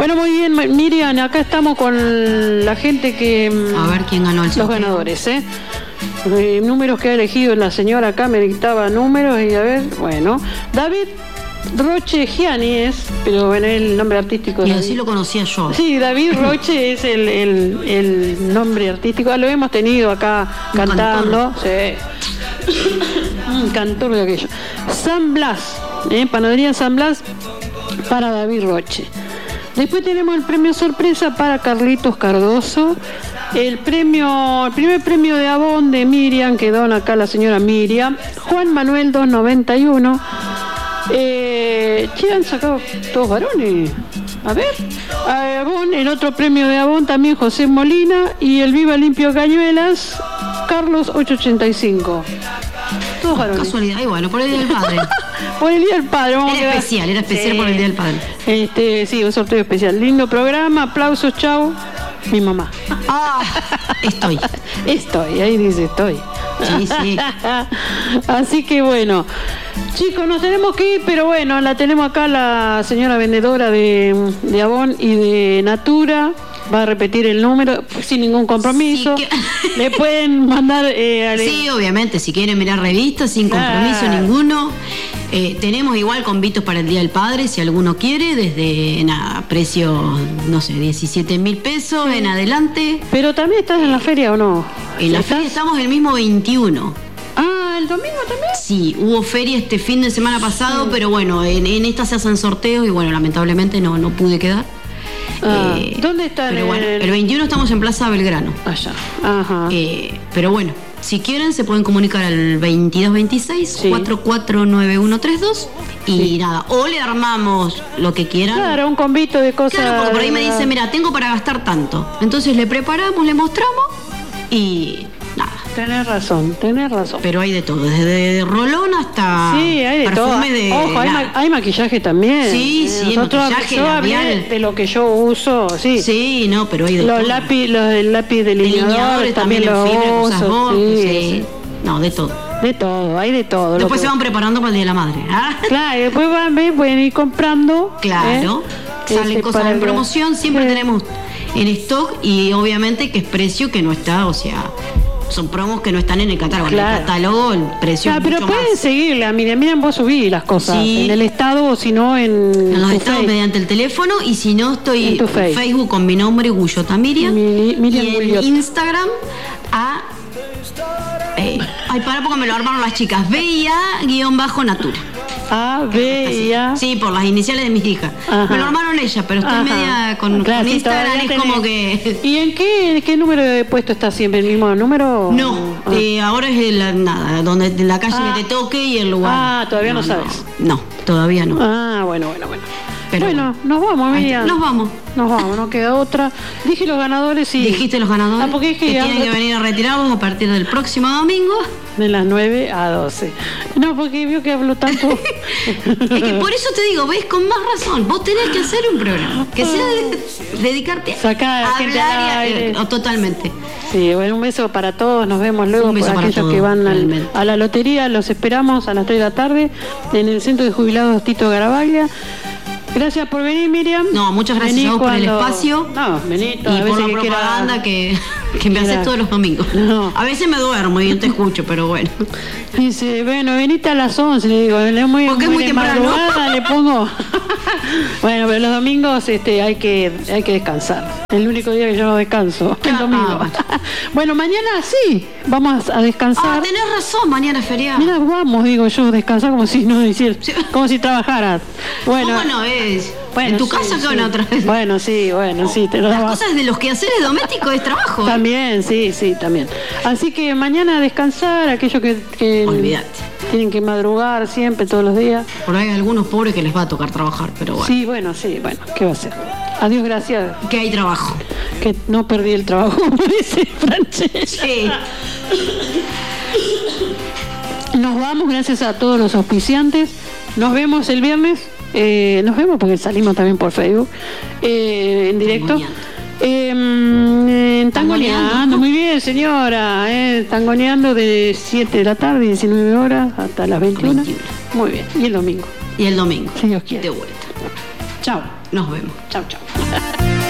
Bueno, muy bien, Miriam, acá estamos con la gente que... A ver quién ganó el sorteo. Los ganadores, números que ha elegido la señora acá, me dictaba números y a ver, bueno, David Roche Gianni es, pero bueno, el nombre artístico. Y así lo conocía yo. Sí, David Roche es el nombre artístico. Lo hemos tenido acá cantando. Sí. Un cantor de aquello. San Blas, Panadería San Blas para David Roche. Después tenemos el premio sorpresa para Carlitos Cardoso. El primer premio de Avon de Miriam, que dona acá la señora Miriam. Juan Manuel 291. Han sacado todos varones. A ver, Avon, el otro premio de Avon también José Molina, y el Viva Limpio Cañuelas Carlos 885. Todos varones. Casualidad, y bueno, por el Día del Padre. Por el Día del Padre. Era especial sí. Por el Día del Padre. Sí, un sorteo especial. Lindo programa, aplausos, chau. Mi mamá. Estoy, ahí dice estoy. Sí. Así que bueno, chicos, nos tenemos que ir, pero bueno, la tenemos acá la señora vendedora de Avon y de Natura. Va a repetir el número sin ningún compromiso. Sí, le pueden mandar... Sí, obviamente, si quieren mirar revistas sin compromiso ninguno. Tenemos igual convitos para el Día del Padre, si alguno quiere, desde precio, no sé, 17.000 pesos en adelante. Pero también estás en la feria, ¿o no? En la feria estamos el mismo 21. ¿El domingo también? Sí, hubo feria este fin de semana pasado, pero bueno, en esta se hacen sorteos y bueno, lamentablemente no pude quedar. ¿Dónde están? Pero bueno, el 21 estamos en Plaza Belgrano. Allá. Ajá. Pero bueno, si quieren se pueden comunicar al 2226 449132 y nada, o le armamos lo que quieran. Claro, un convito de cosas. Claro, porque por ahí me dice, mira, tengo para gastar tanto. Entonces le preparamos, le mostramos y nada. Tenés razón. Pero hay de todo, desde rolón hasta sí, hay de perfume todo. de... Ojo, hay maquillaje también. Sí, maquillaje, labial. De lo que yo uso, sí. Sí, no, pero hay de todo. Los lápiz delineadores también los uso. Sí. No, de todo. De todo, hay de todo. Después se van preparando para el Día de la Madre. Claro, y después pueden ir comprando. Claro. Salen cosas en promoción, siempre tenemos en stock y obviamente que es precio que no está, o sea... Son promos que no están en el catálogo. Claro. En el catálogo el precio es pero mucho pueden más. seguirla. Miren, vos subís las cosas. Sí. En el estado o si no en los estados mediante el teléfono. Y si no, estoy en Facebook con mi nombre, Gullota Miriam. Y en Instagram porque me lo armaron las chicas. BIA_Natura. BIA. Sí, por las iniciales de mis hijas. Ajá. Me lo armaron ellas, pero estoy media con Instagram, es como que... ¿Y en qué número de puesto está siempre? ¿El mismo número? No, ahora es donde la calle que te toque y el lugar. Todavía no sabes. No, todavía no. Bueno. Pero nos vamos, Miriam. Nos vamos, no queda otra. Dije los ganadores y... Dijiste los ganadores. Porque es que tienen que venir a retirarlos a partir del próximo domingo. De las 9 a 12. No, porque vio que hablo tanto. Es que por eso te digo, ves, con más razón. Vos tenés que hacer un programa. Que sea dedicarte a hablar totalmente. Sí, bueno, un beso para todos. Nos vemos luego. Un beso para aquellos todos, que van a la lotería. Los esperamos a las 3 de la tarde en el Centro de Jubilados Tito Garabaglia. Gracias por venir, Miriam. No, muchas gracias a vos por el espacio. No, vení y por la propaganda que me haces todos los domingos. No. A veces me duermo y no te escucho, pero bueno. Dice, venite a las 11, le digo. Porque es muy temprano. Le pongo. Bueno, pero los domingos hay que descansar. El único día que yo no descanso, el domingo. Bueno, mañana sí, vamos a descansar. Tenés razón, mañana es feriado. Mira, vamos, digo yo, descansar como si no hiciera, como si trabajaras. Bueno, ¿cómo no es? Bueno, en tu casa que otra vez. Bueno, sí. Las cosas de los quehaceres domésticos es trabajo. También, sí, también. Así que mañana a descansar, aquellos que olvídate. Tienen que madrugar siempre, todos los días. Por ahí hay algunos pobres que les va a tocar trabajar, pero bueno. Sí, bueno, ¿qué va a hacer? Adiós, gracias. Que hay trabajo. Que no perdí el trabajo, dice Francesca. Sí. Nos vamos, gracias a todos los auspiciantes. Nos vemos el viernes. Nos vemos porque salimos también por Facebook en directo. Tangoneando, muy bien, señora. Tangoneando de 7 de la tarde, 19 horas hasta las 21. Muy bien. Y el domingo. Si Dios quiere. De vuelta. Chao. Nos vemos. Chau, chau.